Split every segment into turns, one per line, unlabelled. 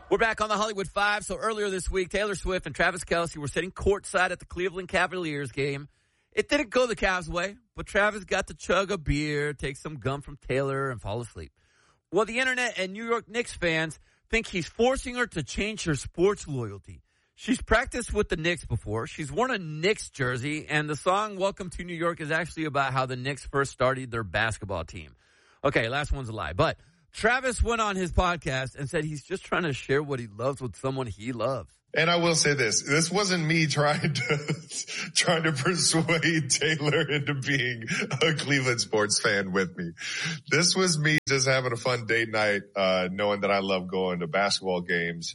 We're back on the Hollywood Five. So earlier this week, Taylor Swift and Travis Kelce were sitting courtside at the Cleveland Cavaliers game. It didn't go the Cavs' way, but Travis got to chug a beer, take some gum from Taylor, and fall asleep. Well, the internet and New York Knicks fans think he's forcing her to change her sports loyalty. She's practiced with the Knicks before. She's worn a Knicks jersey, and the song Welcome to New York is actually about how the Knicks first started their basketball team. Okay, last one's a lie, but Travis went on his podcast and said he's just trying to share what he loves with someone he loves.
And I will say this wasn't me trying to persuade Taylor into being a Cleveland sports fan with me. This was me just having a fun date night, knowing that I love going to basketball games.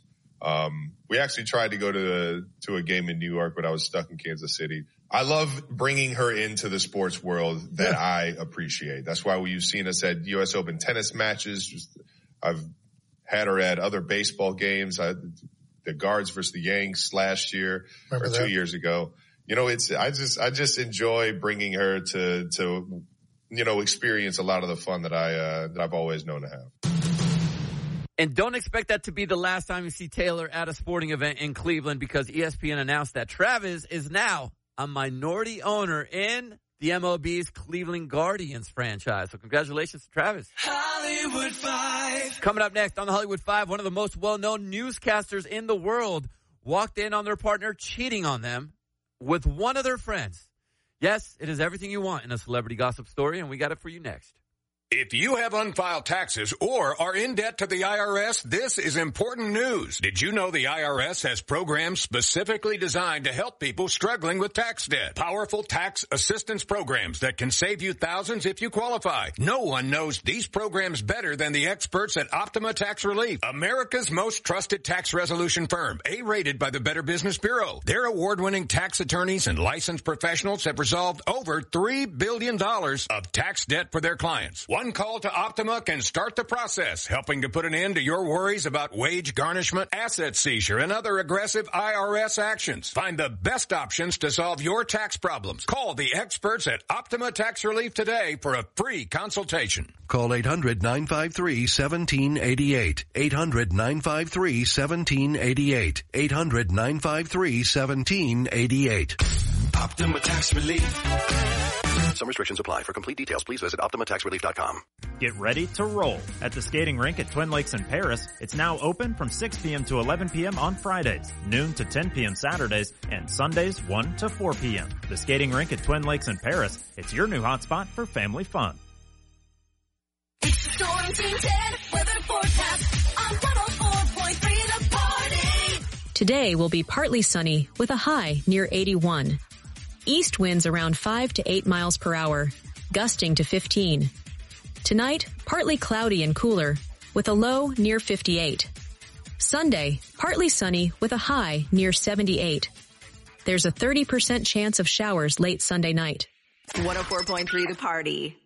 We actually tried to go to a game in New York, but I was stuck in Kansas City. I love bringing her into the sports world that I appreciate. That's why you've seen us at U.S. Open tennis matches. I've had her at other baseball games. The Guards versus the Yanks last year or 2 years ago. You know, I just enjoy bringing her to experience a lot of the fun that I've always known to have.
And don't expect that to be the last time you see Taylor at a sporting event in Cleveland, because ESPN announced that Travis is now a minority owner in the MLB's Cleveland Guardians franchise. So congratulations to Travis.
Hollywood Five.
Coming up next on the Hollywood Five, one of the most well-known newscasters in the world walked in on their partner cheating on them with one of their friends. Yes, it is everything you want in a celebrity gossip story, and we got it for you next.
If you have unfiled taxes or are in debt to the IRS, this is important news. Did you know the IRS has programs specifically designed to help people struggling with tax debt? Powerful tax assistance programs that can save you thousands if you qualify. No one knows these programs better than the experts at Optima Tax Relief, America's most trusted tax resolution firm, A-rated by the Better Business Bureau. Their award-winning tax attorneys and licensed professionals have resolved over $3 billion of tax debt for their clients. One call to Optima can start the process, helping to put an end to your worries about wage garnishment, asset seizure, and other aggressive IRS actions. Find the best options to solve your tax problems. Call the experts at Optima Tax Relief today for a free consultation.
Call 800-953-1788. 800-953-1788. 800-953-1788.
Optima Tax Relief.
Some restrictions apply. For complete details, please visit OptimaTaxRelief.com.
Get ready to roll. At the skating rink at Twin Lakes in Paris, it's now open from 6 p.m. to 11 p.m. on Fridays, noon to 10 p.m. Saturdays, and Sundays 1 to 4 p.m. The skating rink at Twin Lakes in Paris, it's your new hotspot for family fun.
It's the Storm Team 10 weather forecast on 104.3 The Party.
Today will be partly sunny with a high near 81. East winds around 5 to 8 miles per hour, gusting to 15. Tonight, partly cloudy and cooler, with a low near 58. Sunday, partly sunny with a high near 78. There's a 30% chance of showers late Sunday night.
104.3 The Party.